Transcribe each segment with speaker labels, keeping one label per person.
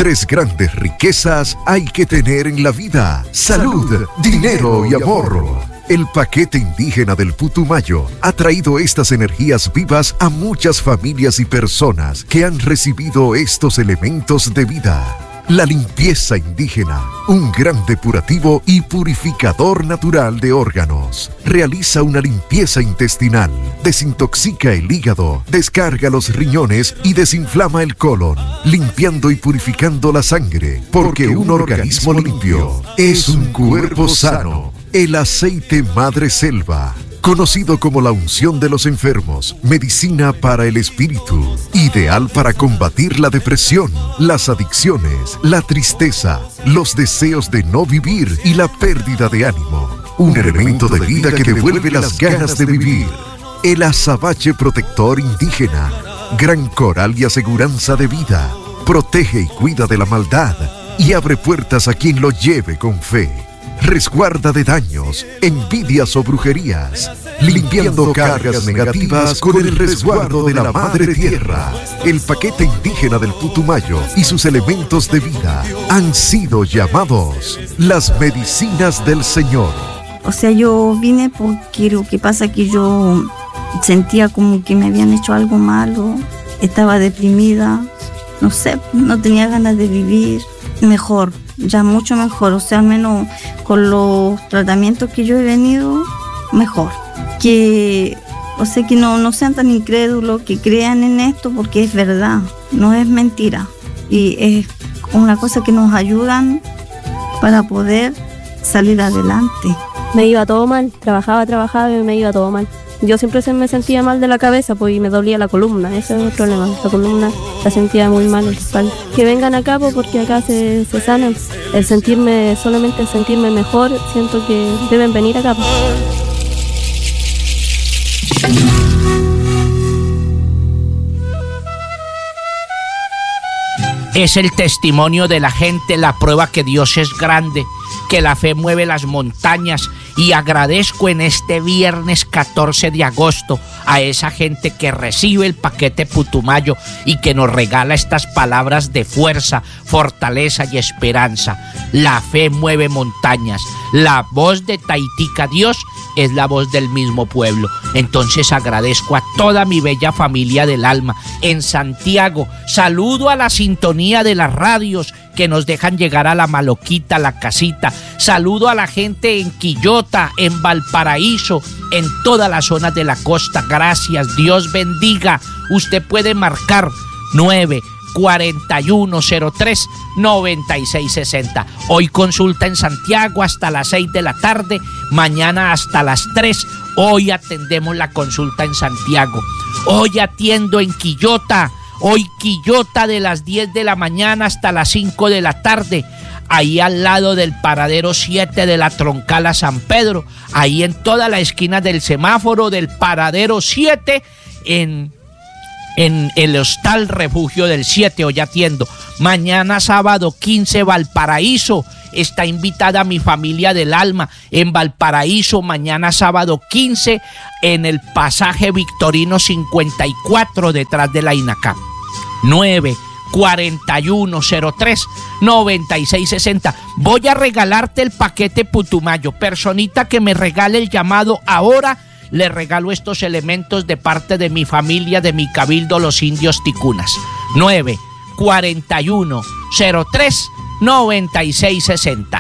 Speaker 1: 3 grandes riquezas hay que tener en la vida: salud, dinero y amor. El paquete indígena del Putumayo ha traído estas energías vivas a muchas familias y personas que han recibido estos elementos de vida. La limpieza indígena, un gran depurativo y purificador natural de órganos. Realiza una limpieza intestinal, desintoxica el hígado, descarga los riñones y desinflama el colon, limpiando y purificando la sangre, porque un organismo limpio es un cuerpo sano. El aceite Madre Selva, conocido como la unción de los enfermos, medicina para el espíritu, ideal para combatir la depresión, las adicciones, la tristeza, los deseos de no vivir y la pérdida de ánimo. Un elemento de vida que devuelve las ganas de vivir. El azabache protector indígena, gran coral y aseguranza de vida. Protege y cuida de la maldad y abre puertas a quien lo lleve con fe. Resguarda de daños, envidias o brujerías, limpiando cargas negativas con el resguardo de la Madre Tierra. El paquete indígena del Putumayo y sus elementos de vida han sido llamados las medicinas del Señor.
Speaker 2: O sea, yo vine porque lo que pasa es que yo sentía como que me habían hecho algo malo, estaba deprimida, no sé, no tenía ganas de vivir. Mejor, ya mucho mejor, o sea, al menos con los tratamientos que yo he venido, mejor. Que, o sea, que no sean tan incrédulos, que crean en esto porque es verdad, no es mentira. Y es una cosa que nos ayudan para poder salir adelante.
Speaker 3: Me iba todo mal, trabajaba y me iba todo mal. Yo siempre me sentía mal de la cabeza, pues, y me dolía la columna, ese es el problema, la columna la sentía muy mal en la espalda. Que vengan acá, pues, porque acá se sanan. Solamente el sentirme mejor, siento que deben venir acá, pues.
Speaker 4: Es el testimonio de la gente, la prueba que Dios es grande, que la fe mueve las montañas. Y agradezco en este viernes 14 de agosto a esa gente que recibe el paquete Putumayo y que nos regala estas palabras de fuerza, fortaleza y esperanza. La fe mueve montañas. La voz de Taitica Dios es la voz del mismo pueblo. Entonces agradezco a toda mi bella familia del alma en Santiago. Saludo a la sintonía de las radios que nos dejan llegar a La Maloquita, La Casita. Saludo a la gente en Quillota, en Valparaíso, en todas las zonas de la costa. Gracias, Dios bendiga. Usted puede marcar 94103-9660. Hoy consulta en Santiago hasta las 6 de la tarde, mañana hasta las 3. Hoy atendemos la consulta en Santiago. Hoy atiendo en Quillota. Hoy Quillota de las 10 de la mañana hasta las 5 de la tarde, ahí al lado del paradero 7 de la Troncala San Pedro, ahí en toda la esquina del semáforo del paradero 7, en el Hostal Refugio del 7, hoy atiendo. Mañana sábado 15 Valparaíso, está invitada mi familia del alma en Valparaíso, mañana sábado 15 en el pasaje Victorino 54 detrás de la INACAP. 94103-9660. Voy a regalarte el paquete Putumayo. Personita que me regale el llamado ahora, le regalo estos elementos de parte de mi familia, de mi cabildo Los Indios Ticunas. 94103-9660.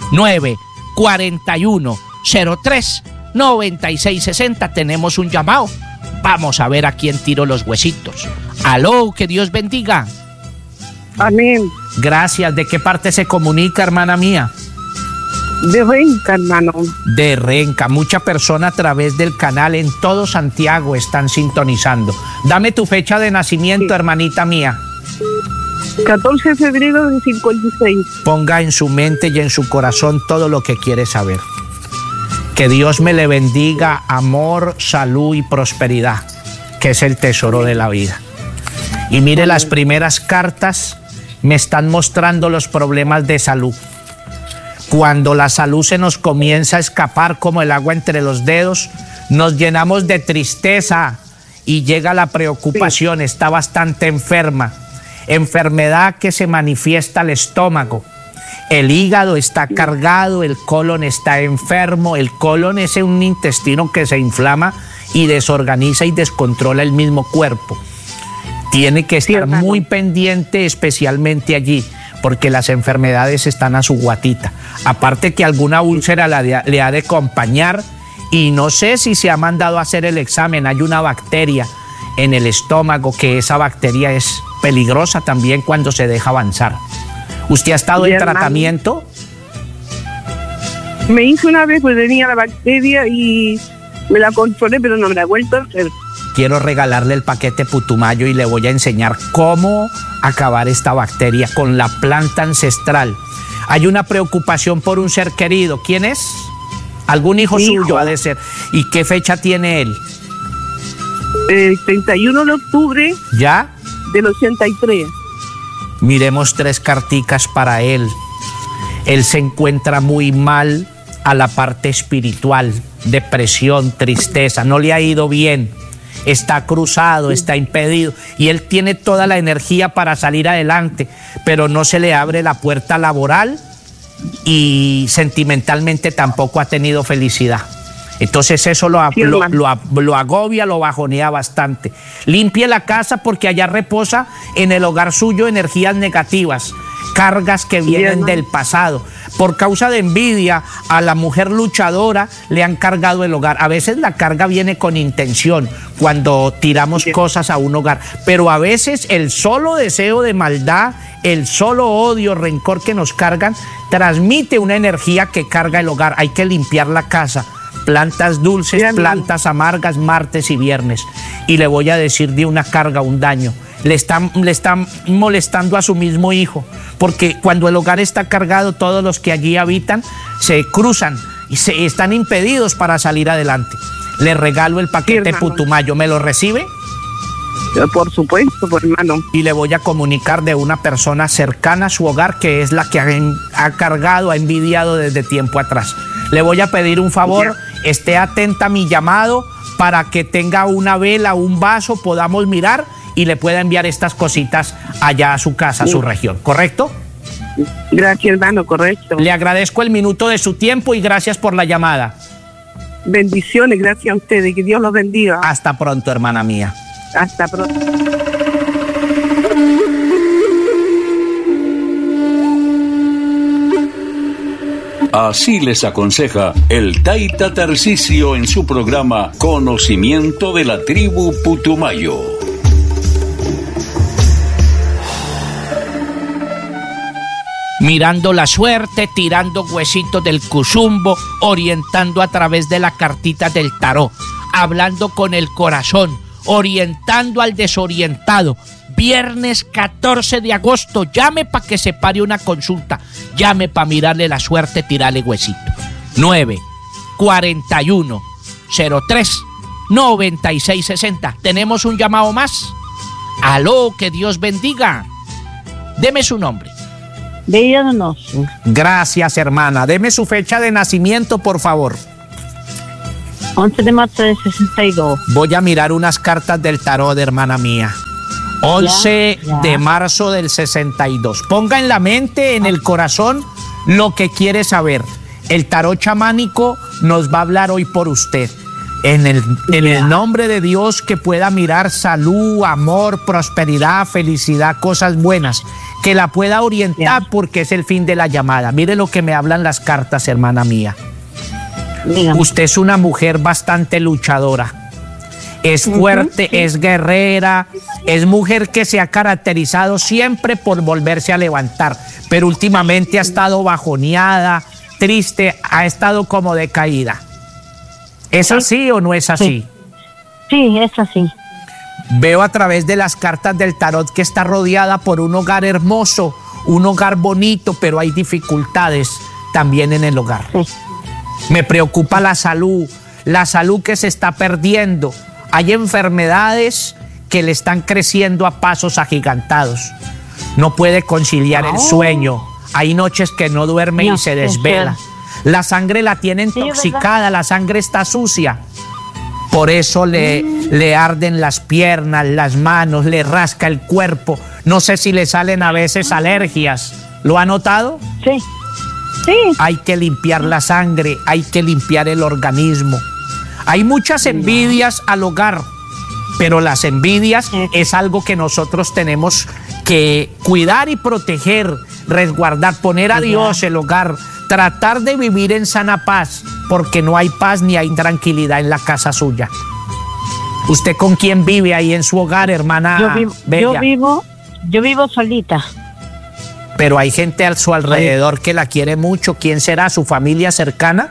Speaker 4: 94103-9660. Tenemos un llamado. Vamos a ver a quién tiro los huesitos. Aló, que Dios bendiga.
Speaker 5: Amén.
Speaker 4: Gracias. ¿De qué parte se comunica, hermana mía?
Speaker 5: De Renca, hermano.
Speaker 4: De Renca. Mucha persona a través del canal en todo Santiago están sintonizando. Dame tu fecha de nacimiento, sí, hermanita mía.
Speaker 5: 14 de febrero de 56.
Speaker 4: Ponga en su mente y en su corazón todo lo que quiere saber. Que Dios me le bendiga, amor, salud y prosperidad, que es el tesoro de la vida. Y mire, las primeras cartas me están mostrando los problemas de salud. Cuando la salud se nos comienza a escapar como el agua entre los dedos, nos llenamos de tristeza y llega la preocupación. Está bastante enferma. enfermedad que se manifiesta al estómago. El hígado está cargado, el colon está enfermo. El colon es un intestino que se inflama y desorganiza y descontrola el mismo cuerpo. Tiene que estar muy pendiente, especialmente allí, porque las enfermedades están a su guatita. Aparte que alguna úlcera le ha de acompañar, y no sé si se ha mandado a hacer el examen. Hay una bacteria en el estómago, que esa bacteria es peligrosa también cuando se deja avanzar. ¿Usted ha estado en tratamiento?
Speaker 5: Me hice una vez, pues tenía la bacteria y me la controlé, pero no me la he vuelto a hacer.
Speaker 4: Quiero regalarle el paquete Putumayo y le voy a enseñar cómo acabar esta bacteria con la planta ancestral. Hay una preocupación por un ser querido. ¿Quién es? Algún hijo suyo ha de ser. ¿Y qué fecha tiene él?
Speaker 5: El 31 de octubre
Speaker 4: ¿ya?
Speaker 5: Del 83.
Speaker 4: Miremos 3 carticas para él. Él se encuentra muy mal a la parte espiritual, depresión, tristeza, no le ha ido bien, está cruzado, está impedido, y él tiene toda la energía para salir adelante, pero no se le abre la puerta laboral y sentimentalmente tampoco ha tenido felicidad. Entonces eso lo agobia, lo bajonea bastante. Limpie la casa, porque allá reposa en el hogar suyo energías negativas, cargas que vienen del pasado. Por causa de envidia a la mujer luchadora le han cargado el hogar. A veces la carga viene con intención cuando tiramos cosas a un hogar, pero a veces el solo deseo de maldad, el solo odio, rencor que nos cargan, transmite una energía que carga el hogar. Hay que limpiar la casa. Plantas dulces, plantas amargas, martes y viernes. Y le voy a decir de una carga, un daño. Le están molestando a su mismo hijo, porque cuando el hogar está cargado, todos los que allí habitan se cruzan y se están impedidos para salir adelante. Le regalo el paquete Putumayo. ¿Me lo recibe?
Speaker 5: Por supuesto, por hermano.
Speaker 4: Y le voy a comunicar de una persona cercana a su hogar, que es la que ha cargado, ha envidiado desde tiempo atrás. Le voy a pedir un favor, esté atenta a mi llamado para que tenga una vela, un vaso, podamos mirar y le pueda enviar estas cositas allá a su casa, a su región, ¿correcto?
Speaker 5: Gracias, hermano, correcto.
Speaker 4: Le agradezco el minuto de su tiempo y gracias por la llamada.
Speaker 5: Bendiciones, gracias a ustedes, que Dios los bendiga.
Speaker 4: Hasta pronto, hermana mía.
Speaker 5: Hasta pronto.
Speaker 6: Así les aconseja el Taita Tarcisio en su programa Conocimiento de la Tribu Putumayo.
Speaker 4: Mirando la suerte, tirando huesitos del cuzumbo, orientando a través de la cartita del tarot, hablando con el corazón, orientando al desorientado. Viernes 14 de agosto, llame para que se pare una consulta, llame para mirarle la suerte, tirarle huesito. 941-03-9660. ¿Tenemos un llamado más? Aló, que Dios bendiga. Deme su nombre.
Speaker 7: Bella Donoso.
Speaker 4: Gracias, hermana. Deme su fecha de nacimiento, por favor.
Speaker 7: 11 de marzo de 62.
Speaker 4: Voy a mirar unas cartas del tarot, hermana mía. 11 de marzo del 62. Ponga en la mente, en el corazón, lo que quiere saber. El tarot chamánico nos va a hablar hoy por usted. En el nombre de Dios, que pueda mirar salud, amor, prosperidad, felicidad, cosas buenas. Que la pueda orientar, porque es el fin de la llamada. Mire lo que me hablan las cartas, hermana mía.
Speaker 7: Dígame.
Speaker 4: Usted es una mujer bastante luchadora. Es fuerte, es guerrera, es mujer que se ha caracterizado siempre por volverse a levantar, pero últimamente ha estado bajoneada, triste, ha estado como decaída. ¿Es así o no es así?
Speaker 7: Sí, es así.
Speaker 4: Veo a través de las cartas del tarot que está rodeada por un hogar hermoso, un hogar bonito, pero hay dificultades también en el hogar.
Speaker 7: Sí.
Speaker 4: Me preocupa la salud que se está perdiendo. Hay enfermedades que le están creciendo a pasos agigantados. No puede conciliar el sueño. Hay noches que no duerme y se desvela. La sangre la tiene intoxicada, la sangre está sucia. Por eso le arden las piernas, las manos, le rasca el cuerpo. No sé si le salen a veces alergias. ¿Lo ha notado?
Speaker 7: Sí. Sí.
Speaker 4: Hay que limpiar la sangre, hay que limpiar el organismo. Hay muchas envidias al hogar, pero las envidias es algo que nosotros tenemos que cuidar y proteger, resguardar, poner a Dios el hogar, tratar de vivir en sana paz, porque no hay paz ni hay tranquilidad en la casa suya. ¿Usted con quién vive ahí en su hogar, hermana Bella?
Speaker 7: Yo vivo solita.
Speaker 4: Pero hay gente a su alrededor que la quiere mucho. ¿Quién será? ¿Su familia cercana?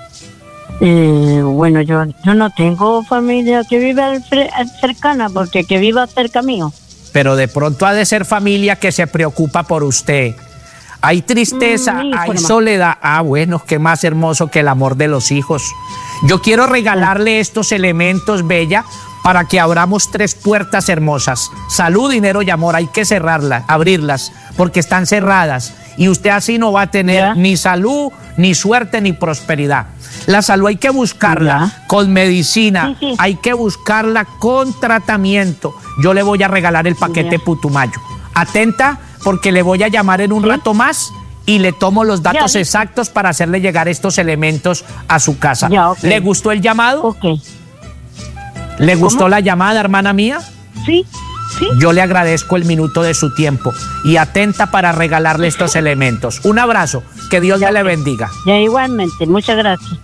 Speaker 7: Bueno, yo no tengo familia que viva cercana, porque que viva cerca mío.
Speaker 4: Pero de pronto ha de ser familia que se preocupa por usted. Hay tristeza, hay soledad. Ah, bueno, qué más hermoso que el amor de los hijos. Yo quiero regalarle estos elementos, Bella, para que abramos 3 puertas hermosas. Salud, dinero y amor. Hay que cerrarlas, abrirlas, porque están cerradas. Y usted así no va a tener ni salud, ni suerte, ni prosperidad. La salud hay que buscarla con medicina, hay que buscarla con tratamiento. Yo le voy a regalar el paquete Putumayo. Atenta, porque le voy a llamar en un rato más y le tomo los datos exactos para hacerle llegar estos elementos a su casa. ¿Le gustó el llamado? ¿Le gustó la llamada, hermana mía?
Speaker 7: Sí. Sí.
Speaker 4: Yo le agradezco el minuto de su tiempo y atenta para regalarle estos elementos. Un abrazo, que Dios le bendiga.
Speaker 7: Ya, igualmente, muchas gracias.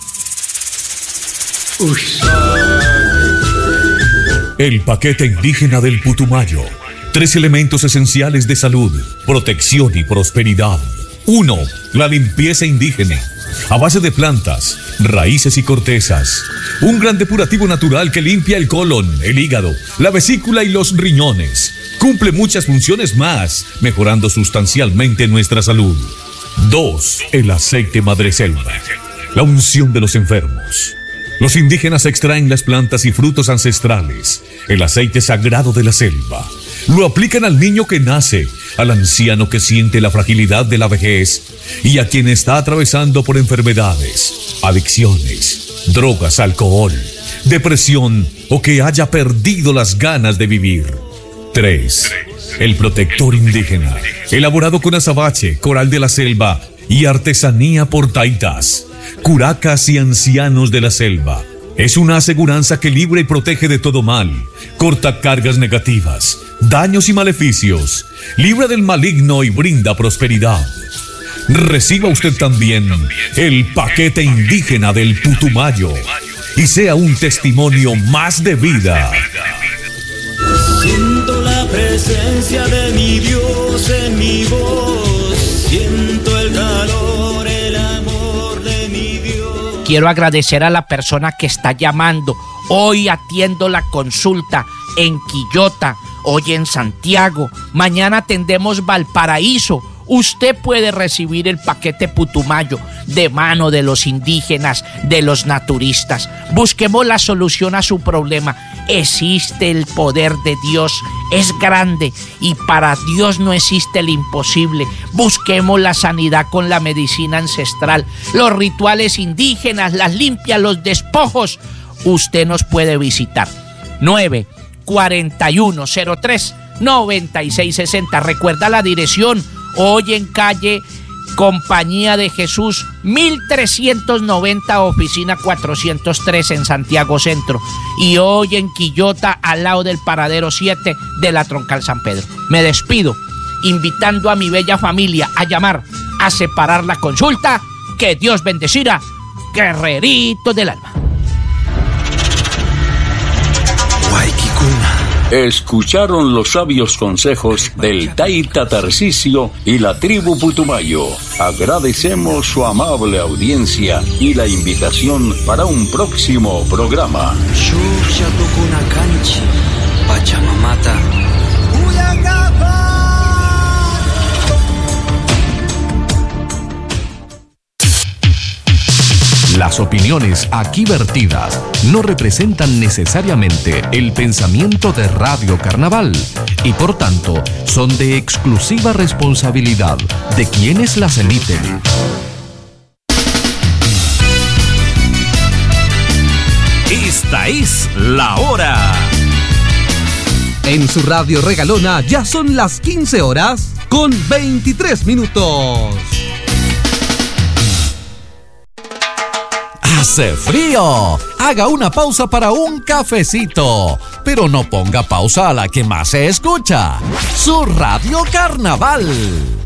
Speaker 8: El paquete indígena del Putumayo. 3 elementos esenciales de salud, protección y prosperidad. 1. La limpieza indígena, a base de plantas, raíces y cortezas. Un gran depurativo natural que limpia el colon, el hígado, la vesícula y los riñones. Cumple muchas funciones más, mejorando sustancialmente nuestra salud. 2. El aceite madreselva, la unción de los enfermos. Los indígenas extraen las plantas y frutos ancestrales, el aceite sagrado de la selva. Lo aplican al niño que nace, al anciano que siente la fragilidad de la vejez y a quien está atravesando por enfermedades, adicciones, drogas, alcohol, depresión o que haya perdido las ganas de vivir. 3. El protector indígena, elaborado con azabache, coral de la selva y artesanía por taitas, curacas y ancianos de la selva. Es una aseguranza que libra y protege de todo mal, corta cargas negativas, daños y maleficios, libra del maligno y brinda prosperidad. Reciba usted también el paquete indígena del Putumayo y sea un testimonio más de vida.
Speaker 9: Siento la presencia de mi Dios en mi voz, siento el calor, el amor de mi Dios.
Speaker 4: Quiero agradecer a la persona que está llamando. Hoy atiendo la consulta en Quillota, hoy en Santiago, mañana atendemos Valparaíso. Usted puede recibir el paquete Putumayo de mano de los indígenas, de los naturistas. Busquemos la solución a su problema. Existe el poder de Dios, es grande y para Dios no existe el imposible. Busquemos la sanidad con la medicina ancestral, los rituales indígenas, las limpias, los despojos. Usted nos puede visitar. 94103-9660. Recuerda la dirección. Hoy en calle Compañía de Jesús 1390, oficina 403 en Santiago Centro. Y hoy en Quillota, al lado del paradero 7 de la Troncal San Pedro. Me despido invitando a mi bella familia a llamar, a separar la consulta. Que Dios bendecirá, guerreritos del alma.
Speaker 6: Escucharon los sabios consejos del Taita Tarcisio y la tribu Putumayo. Agradecemos su amable audiencia y la invitación para un próximo programa.
Speaker 10: Las opiniones aquí vertidas no representan necesariamente el pensamiento de Radio Carnaval y por tanto son de exclusiva responsabilidad de quienes las emiten. Esta es la hora.
Speaker 11: En su radio regalona ya son las 15 horas con 23 minutos.
Speaker 10: ¡Hace frío! Haga una pausa para un cafecito, pero no ponga pausa a la que más se escucha, su Radio Carnaval.